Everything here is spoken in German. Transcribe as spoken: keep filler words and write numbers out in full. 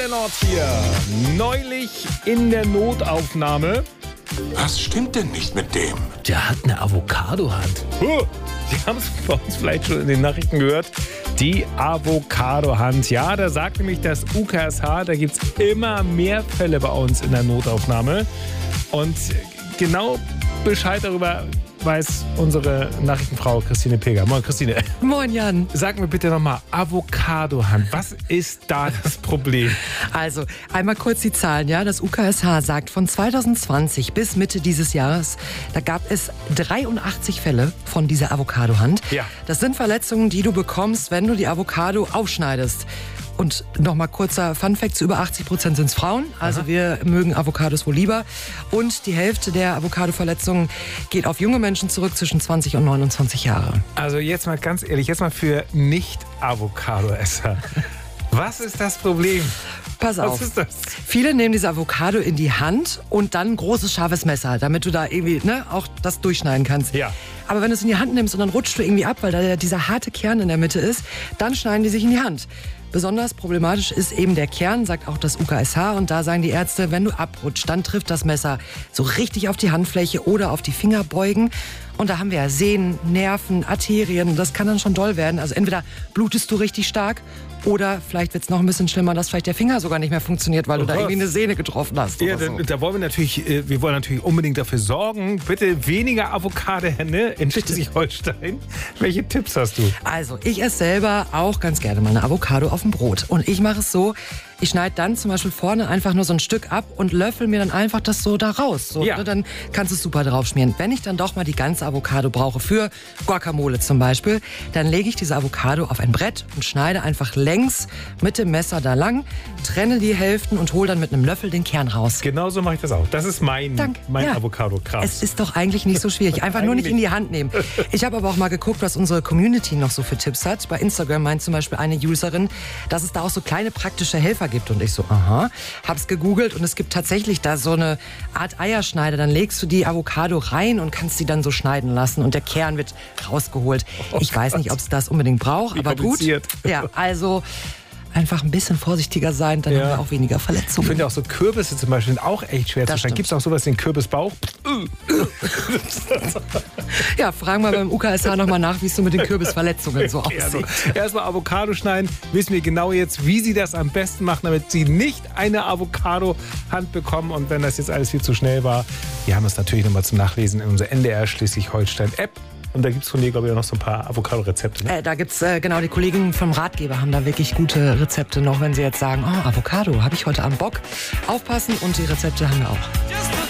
Lennart hier. Neulich in der Notaufnahme. Was stimmt denn nicht mit dem? Der hat eine Avocado-Hand. Huh. Sie haben es bei uns vielleicht schon in den Nachrichten gehört. Die Avocado-Hand. Ja, da sagt nämlich das U K S H, da gibt es immer mehr Fälle bei uns in der Notaufnahme. Und genau Bescheid darüber weiß unsere Nachrichtenfrau Christine Peger. Moin, Christine. Moin, Jan. Sag mir bitte nochmal, Avocado-Hand, was ist da das Problem? Also, einmal kurz die Zahlen. Ja, das U K S H sagt, von zwanzig zwanzig bis Mitte dieses Jahres, da gab es dreiundachtzig Fälle von dieser Avocado-Hand. Ja. Das sind Verletzungen, die du bekommst, wenn du die Avocado aufschneidest. Und nochmal kurzer Funfact, zu über achtzig Prozent sind es Frauen. Also Aha. wir mögen Avocados wohl lieber. Und die Hälfte der Avocado-Verletzungen geht auf junge Menschen zurück zwischen zwanzig und neunundzwanzig Jahre. Also jetzt mal ganz ehrlich, jetzt mal für Nicht-Avocado-Esser. Was ist das Problem? Pass auf. Was ist das? Viele nehmen diese Avocado in die Hand und dann ein großes, scharfes Messer, damit du da irgendwie ne, auch das durchschneiden kannst. Ja. Aber wenn du es in die Hand nimmst und dann rutscht du irgendwie ab, weil da dieser harte Kern in der Mitte ist, dann schneiden die sich in die Hand. Besonders problematisch ist eben der Kern, sagt auch das U K S H. Und da sagen die Ärzte, wenn du abrutscht, dann trifft das Messer so richtig auf die Handfläche oder auf die Fingerbeugen. Und da haben wir ja Sehnen, Nerven, Arterien. Das kann dann schon doll werden. Also entweder blutest du richtig stark oder vielleicht wird es noch ein bisschen schlimmer, dass vielleicht der Finger sogar nicht mehr funktioniert, weil oh du da Gott. irgendwie eine Sehne getroffen hast. Ja, oder so. da, da wollen wir natürlich, wir wollen natürlich unbedingt dafür sorgen, bitte weniger Avocado-Hände in Schleswig-Holstein. Welche Tipps hast du? Also, ich esse selber auch ganz gerne mal eine Avocado auf dem Brot. Und ich mache es so, ich schneide dann zum Beispiel vorne einfach nur so ein Stück ab und löffel mir dann einfach das so da raus. So, ja. ne, dann kannst du es super drauf schmieren. Wenn ich dann doch mal die ganze Avocado brauche, für Guacamole zum Beispiel, dann lege ich diese Avocado auf ein Brett und schneide einfach längs mit dem Messer da lang, trenne die Hälften und hole dann mit einem Löffel den Kern raus. Genau so mache ich das auch. Das ist mein, Dank. mein Ja. Avocado-Kram. Es ist doch eigentlich nicht so schwierig. Einfach nur nicht in die Hand nehmen. Ich habe aber auch mal geguckt, was unsere Community noch so für Tipps hat. Bei Instagram meint zum Beispiel eine Userin, dass es da auch so kleine praktische Helfer gibt. Und ich so, aha, hab's gegoogelt und es gibt tatsächlich da so eine Art Eierschneider. Dann legst du die Avocado rein und kannst sie dann so schneiden lassen und der Kern wird rausgeholt. Oh ich weiß Gott. nicht, ob es das unbedingt braucht, Wie aber gut. kompliziert. Ja, also einfach ein bisschen vorsichtiger sein, dann Ja. haben wir auch weniger Ich Verletzungen. finde auch so Kürbisse zum Beispiel sind auch echt schwer Das zu schneiden. stimmt. Gibt es auch sowas, den Kürbisbauch? Ja, fragen wir beim U K S H nochmal nach, wie es so mit den Kürbisverletzungen so aussieht. Also, erstmal Avocado schneiden. Wissen wir genau jetzt, wie Sie das am besten machen, damit Sie nicht eine Avocado-Hand bekommen. Und wenn das jetzt alles viel zu schnell war, wir haben es natürlich nochmal zum Nachlesen in unserer N D R Schleswig-Holstein-App. Und da gibt es von dir, glaube ich, auch noch so ein paar Avocado-Rezepte. Ne? Äh, da gibt's äh, genau, die Kolleginnen vom Ratgeber haben da wirklich gute Rezepte noch, wenn sie jetzt sagen, oh, Avocado, habe ich heute Abend Bock. Aufpassen und die Rezepte haben wir auch.